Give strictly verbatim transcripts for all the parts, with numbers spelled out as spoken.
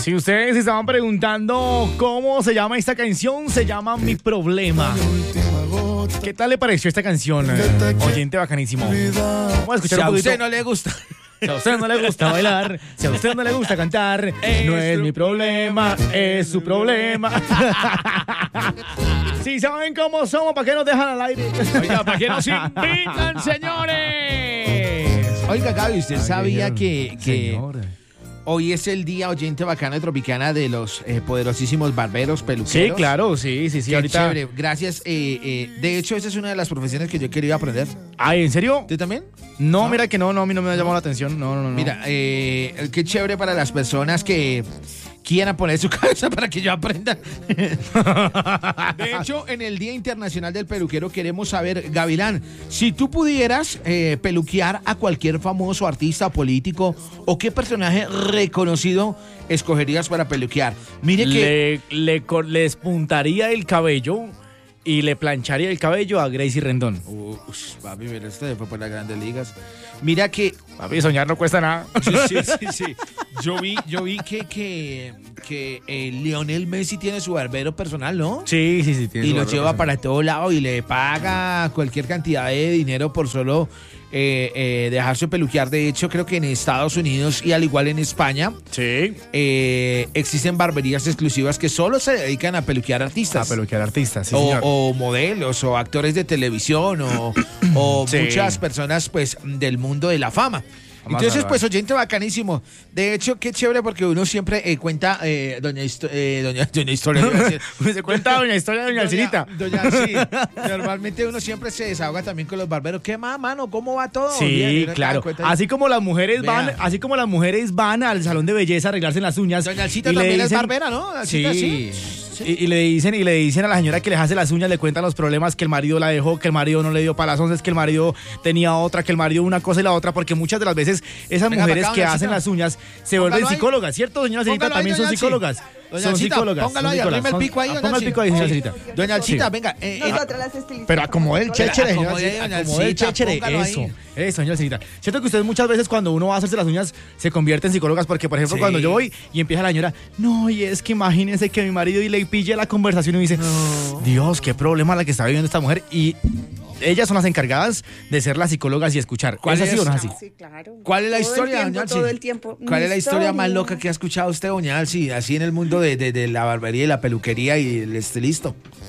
Si ustedes se estaban preguntando cómo se llama esta canción, se llama Mi Problema. ¿Qué tal le pareció esta canción? Eh, oyente bacanísimo. Vamos a escuchar Si a un poquito. usted no le gusta. Si a usted no le gusta bailar, si a usted no le gusta cantar, no es mi problema, es su problema. Si saben cómo somos, ¿para qué nos dejan al aire? Oiga, ¿para qué nos invitan, señores? Oiga, Gaby, ¿usted sabía que, que Señor. hoy es el día oyente bacana de Tropicana de los eh, poderosísimos barberos peluqueros? Sí, claro, sí, sí, sí. Qué Ahorita. chévere, gracias. Eh, eh, de hecho, esa es una de las profesiones que yo he querido aprender. Ay, ¿en serio? ¿Tú también? No, ¿No? mira que no, no, a mí no me ha llamado la atención. No, no, no. Mira, eh, qué chévere para las personas que quieran poner su cabeza para que yo aprenda. De hecho, en el Día Internacional del Peluquero queremos saber, Gavilán, si tú pudieras eh, peluquear a cualquier famoso artista, político o qué personaje reconocido escogerías para peluquear. Mire que... Le, le, cor- le despuntaría el cabello y le plancharía el cabello a Gracie Rendón. Ush, papi, mira, este fue por las grandes ligas. Mira que... Papi, soñar no cuesta nada. Sí, sí, sí, sí. Yo vi, yo vi que, que, que eh, Lionel Messi tiene su barbero personal, ¿no? Sí, sí, sí. tiene Y su lo barba lleva personal. para todo lado y le paga cualquier cantidad de dinero por solo eh, eh, dejarse peluquear. De hecho, creo que en Estados Unidos y al igual en España Sí. eh, existen barberías exclusivas que solo se dedican a peluquear artistas. A peluquear artistas, sí, o, señor. o modelos o actores de televisión o, o Sí. muchas personas pues del mundo de la fama. Vamos Entonces, a pues, oyente bacanísimo. De hecho, qué chévere porque uno siempre eh, cuenta eh, doña, Histo- eh, doña, doña Historia. iba a decir. Se cuenta doña historia de doña Alcinita. Doña, sí. Normalmente uno siempre se desahoga también con los barberos. ¿Qué más, mano? ¿Cómo va todo? Sí, Bien, y uno se da claro. cuenta de- Así como las mujeres Vea. van, así como las mujeres van al salón de belleza a arreglarse las uñas. Doña Alcita y le también es dicen- barbera, ¿no? Alcita, Sí. sí. Y, y le dicen y le dicen a la señora que les hace las uñas, le cuentan los problemas, que el marido la dejó, que el marido no le dio para las once, que el marido tenía otra, que el marido una cosa y la otra, porque muchas de las veces esas Venga, mujeres para acá, que doña hacen Alcita. las uñas se Póngalo vuelven ahí. psicólogas, ¿cierto, doña Alcita? Póngalo ahí, También son doña Alci. psicólogas. Doña Son Alcita, psicólogas. póngalo son ahí, psicólogas, arrime el son- pico ahí, ah, doña ponga el Alci. pico ahí, doña Sí. Alcita. Doña Alcita, Sí. venga. eh, eh, Nosotras las estilistas. Pero acomode el chéchere, Acomode señora, ahí, doña acomode el Alcita, chéchere, póngalo ahí. eso, eso, doña Alcita. Cierto que ustedes muchas veces cuando uno va a hacerse las uñas se convierte en psicólogas, porque por ejemplo Sí. cuando yo voy y empieza la señora, no, y es que imagínense que mi marido y le pille la conversación y me dice, Dios, qué problema la que está viviendo esta mujer, y ellas son las encargadas de ser las psicólogas y escuchar. ¿Cuál ¿Es así es? o no es así? Sí, claro. ¿Cuál es la Todo el historia, tiempo, doña Alci? Todo el tiempo. ¿Cuál Mi es la historia más historia. loca que ha escuchado usted, doña Alci, así en el mundo de, de- de la barbería y la peluquería y el estilista?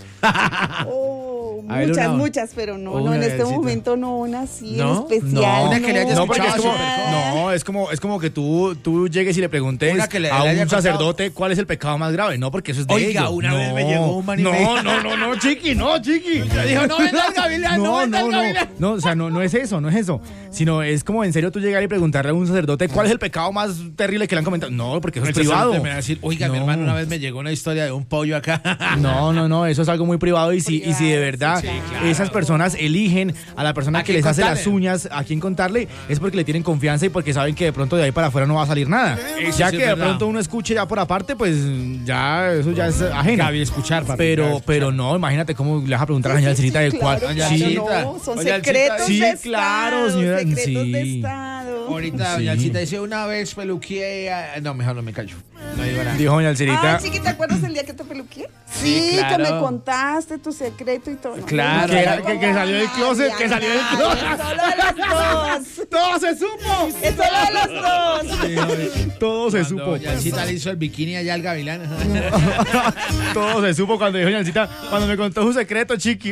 Oh, A ver, muchas, una- muchas, pero no, no una en este versita. momento no una así ¿No? en especial. No, una que le haya No, porque es escuchado como, súper no, es como, es como que tú, tú llegues y le preguntes Una que le- a le haya un contado. sacerdote cuál es el pecado más grave. No, porque eso es de Oiga, ellos. una no, vez me llegó un man y me dijo- No, no, no, no, chiqui, no, chiqui. dijo, no venga el gavilán, no no, venga no, el no, gavilán. no, o sea, no, no es eso, no es eso. Sino es como en serio tú llegar y preguntarle a un sacerdote cuál es el pecado más terrible que le han comentado. No, porque eso es El privado. sacerdote me va a decir, oiga, mi No. hermano una vez me llegó una historia de un pollo acá. No, no, no, eso es algo muy privado y si, y si de verdad Sí, claro. esas personas eligen a la persona ¿A que quién les hace contarle? las uñas, a quien contarle, es porque le tienen confianza y porque saben que de pronto de ahí para afuera no va a salir nada. Eso Ya sí que es de verdad. pronto uno escuche ya por aparte, pues ya eso ya es ajeno. Gaby, escuchar, papi, Pero, Gaby, escuchar. pero no, imagínate cómo le vas a preguntar a la señora Alcita de cuál. Claro, Doña claro, Alcita. no, son Doña Alcita, secretos sí, de Estado. claro, señora, Secretos de sí. Estado. Ahorita Sí. doña Alcita dice, una vez peluqueé a... No, mejor no me callo. No digo nada. Dijo doña Alcita. Ah, chiqui, ¿te acuerdas el día que te peluqué? Sí, Sí, claro. que me contaste tu secreto y todo. No, Claro. no, Que- no, que- no, que salió del no, closet, ya, que salió del ya, closet. es Solo de los dos. ¡Todo se supo! Es solo de los dos. Todo se Cuando supo. Doña Alcita le hizo el bikini allá al gavilán. Todo se supo cuando dijo doña Alcita, cuando me contó su secreto, chiqui.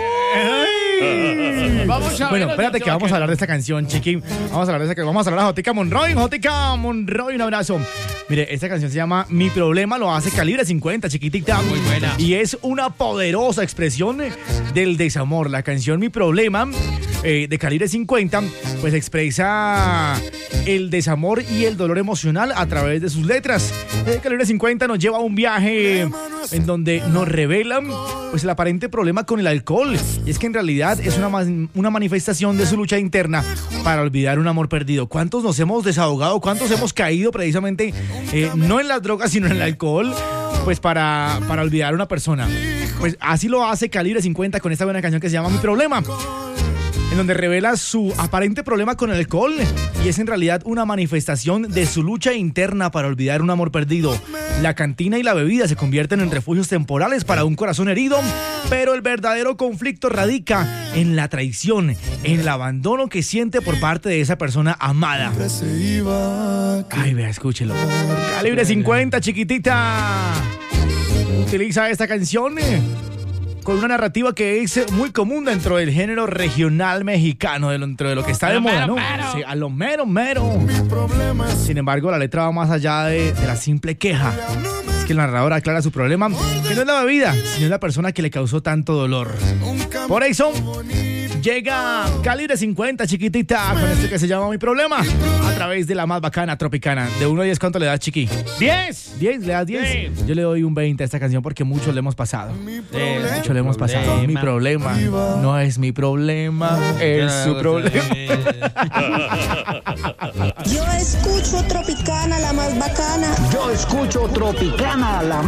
¡Ay! Vamos a ver Bueno, el espérate que tema vamos que- a hablar de esta canción, chiqui. Vamos a hablar de esta Vamos a hablar de Jotica Monroy. Jotica Monroy, un abrazo. Mire, esta canción se llama Mi Problema, lo hace Calibre cincuenta, chiquitita. Muy buena. Y es una poderosa expresión del desamor. La canción Mi Problema, eh, de Calibre cincuenta, pues expresa el desamor y el dolor emocional a través de sus letras. Eh, Calibre cincuenta nos lleva a un viaje en donde nos revelan pues el aparente problema con el alcohol. Y es que en realidad es una, man- una manifestación de su lucha interna para olvidar un amor perdido. ¿Cuántos nos hemos desahogado? ¿Cuántos hemos caído precisamente eh, no en las drogas sino en el alcohol? Pues para, para olvidar a una persona. Pues así lo hace Calibre cincuenta con esta buena canción que se llama Mi Problema. en donde revela su aparente problema con el alcohol y es en realidad una manifestación de su lucha interna para olvidar un amor perdido. La cantina y la bebida se convierten en refugios temporales para un corazón herido, pero el verdadero conflicto radica en la traición, en el abandono que siente por parte de esa persona amada. Ay, vea, escúchelo. Calibre cincuenta, chiquitita. Utiliza esta canción con una narrativa que es muy común dentro del género regional mexicano, dentro de lo que está de moda, ¿no? Sí, a lo mero, mero. Sin embargo, la letra va más allá de, de la simple queja. Es que el narrador aclara su problema, que no es la bebida, sino la persona que le causó tanto dolor. Por eso, llega Calibre cincuenta, chiquitita, con esto que se llama Mi Problema, a través de la más bacana Tropicana. De uno a diez, ¿cuánto le das, chiqui? diez. ¿diez? ¿Le das diez? Sí. Yo le doy un veinte a esta canción porque muchos le hemos pasado. Eh, Mucho le hemos pasado. Mi problema no es mi problema, es su problema. Yo escucho Tropicana, la más bacana. Yo escucho Tropicana, la